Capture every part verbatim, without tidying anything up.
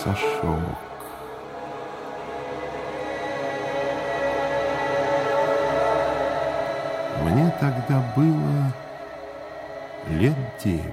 Сашок. Мне тогда было лет девять.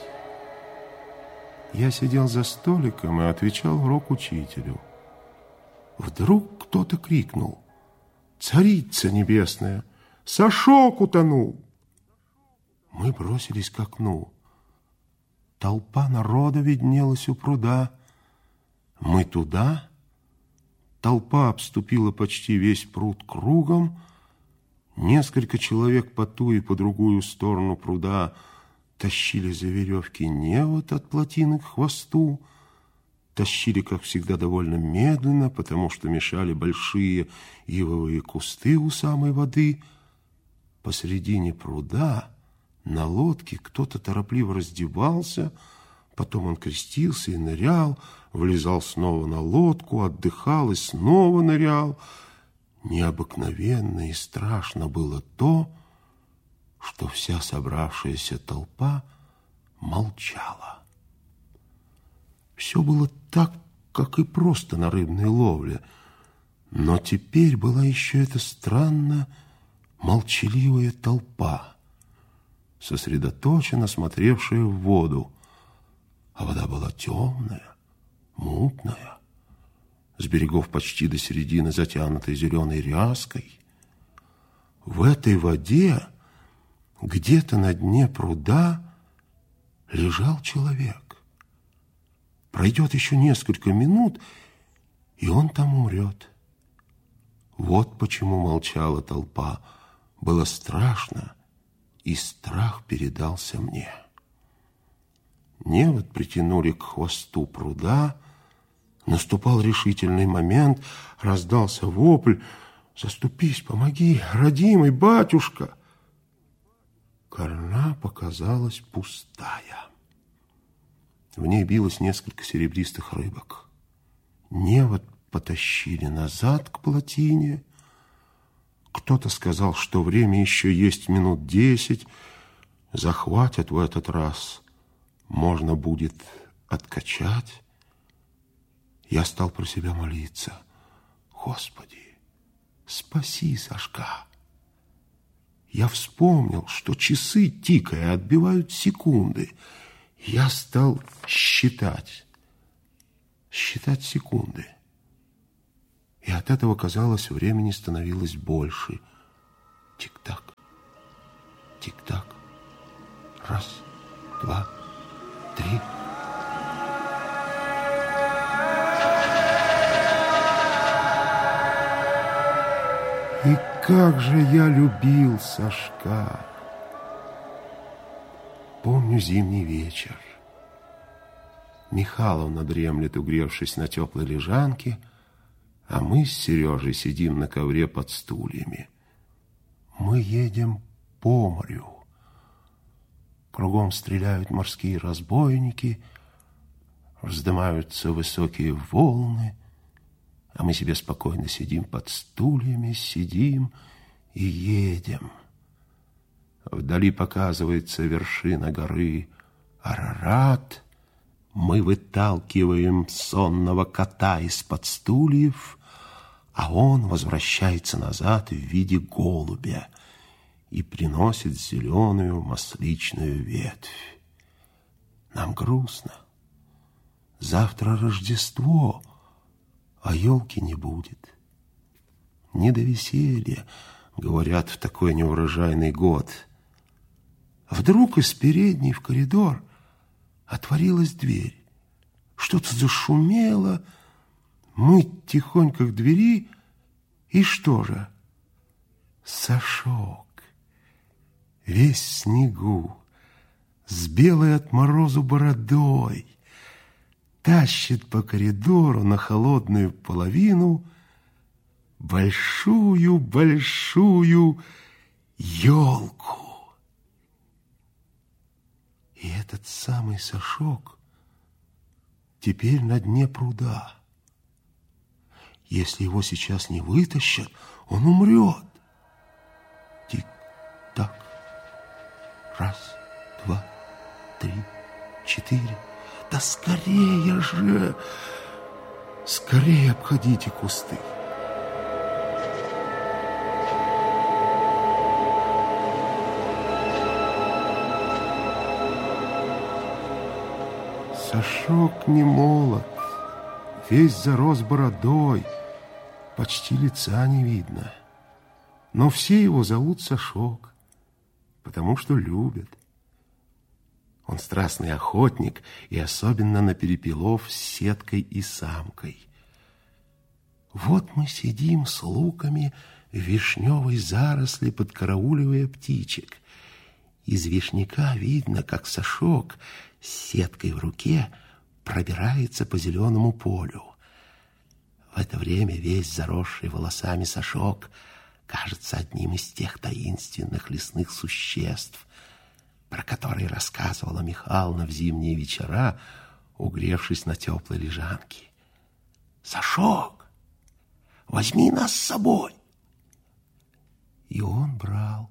Я сидел за столиком и отвечал урок учителю. Вдруг кто-то крикнул: «Царица небесная, Сашок утонул!» Мы бросились к окну. Толпа народа виднелась у пруда. Мы туда. Толпа обступила почти весь пруд кругом. Несколько человек по ту и по другую сторону пруда тащили за веревки невод от плотины к хвосту. Тащили, как всегда, довольно медленно, потому что мешали большие ивовые кусты у самой воды. Посредине пруда на лодке кто-то торопливо раздевался, потом он крестился и нырял, влезал снова на лодку, отдыхал и снова нырял. Необыкновенно и страшно было то, что вся собравшаяся толпа молчала. Все было так, как и просто на рыбной ловле, но теперь была еще эта странно молчаливая толпа, сосредоточенно смотревшая в воду, а вода была темная, мутная, с берегов почти до середины затянутой зеленой ряской. В этой воде, где-то на дне пруда, лежал человек. Пройдет еще несколько минут, и он там умрет. Вот почему молчала толпа. Было страшно, и страх передался мне. Невод притянули к хвосту пруда. Наступал решительный момент, раздался вопль: «Заступись, помоги, родимый батюшка!» Корна показалась пустая. В ней билось несколько серебристых рыбок. Невод потащили назад к плотине. Кто-то сказал, что время еще есть минут десять. Захватят в этот раз. Можно будет откачать. Я стал про себя молиться: «Господи, спаси Сашка!» Я вспомнил, что часы, тикая, отбивают секунды. Я стал считать, считать секунды. И от этого, казалось, времени становилось больше. Тик-так, тик-так. Раз, два, три. И как же я любил Сашка! Помню зимний вечер. Михайловна дремлет, угревшись на теплой лежанке, а мы с Сережей сидим на ковре под стульями. Мы едем по морю. Кругом стреляют морские разбойники, вздымаются высокие волны, а мы себе спокойно сидим под стульями, сидим и едем. Вдали показывается вершина горы Арарат. Мы выталкиваем сонного кота из-под стульев, а он возвращается назад в виде голубя и приносит зеленую масличную ветвь. Нам грустно. Завтра Рождество, а елки не будет. Не до веселья, говорят, в такой неурожайный год. Вдруг из передней в коридор отворилась дверь. Что-то зашумело. Мы тихонько к двери, и что же? Сашок, весь в снегу, с белой от морозу бородой, тащит по коридору на холодную половину большую-большую елку. И этот самый Сашок теперь на дне пруда. Если его сейчас не вытащат, он умрет. Тик-так. Раз, два, три, четыре. Да скорее же! Скорее обходите кусты. Сашок не молод, весь зарос бородой, почти лица не видно. Но все его зовут Сашок, потому что любят. Он страстный охотник, и особенно на перепелов с сеткой и самкой. Вот мы сидим с луками в вишневой заросли, подкарауливая птичек. Из вишняка видно, как Сашок с сеткой в руке пробирается по зеленому полю. В это время весь заросший волосами Сашок кажется одним из тех таинственных лесных существ, про которые рассказывала Михайловна в зимние вечера, угревшись на теплой лежанке. «Сашок, возьми нас с собой!» И он брал.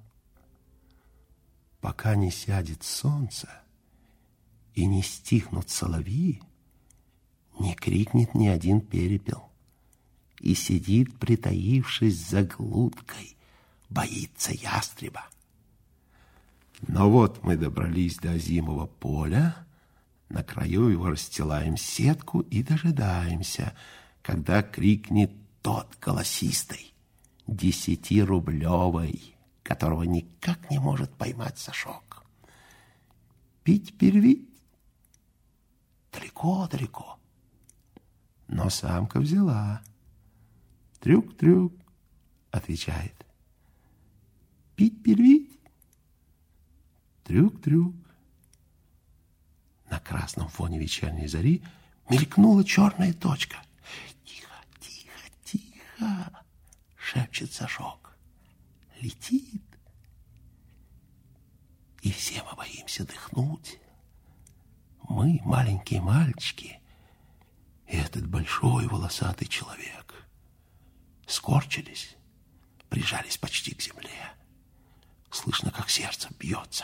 Пока не сядет солнце и не стихнут соловьи, не крикнет ни один перепел, и сидит, притаившись за глуткой, боится ястреба. Но вот мы добрались до озимого поля, на краю его расстилаем сетку и дожидаемся, когда крикнет тот голосистый, десятирублевый, которого никак не может поймать Сашок. Пить первить? Далеко-далеко. Но самка взяла. Трюк-трюк, отвечает. Пить первить? Трюк-трюк. На красном фоне вечерней зари мелькнула черная точка. Тихо, тихо, тихо, шепчет Сашок. Летит. И все мы боимся дыхнуть. Мы, маленькие мальчики, и этот большой волосатый человек. Скорчились, прижались почти к земле. Слышно, как сердце бьется.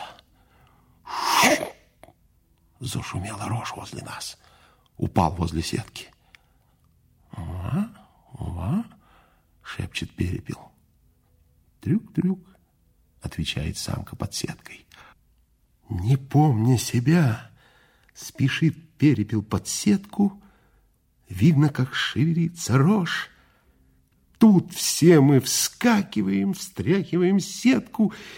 Зашумела рожь возле нас. Упал возле сетки. «Ува, ува», шепчет перепел. «Трюк-трюк», отвечает самка под сеткой. Не помня себя, спешит перепел под сетку. Видно, как шевелится рожь. Тут все мы вскакиваем, встряхиваем сетку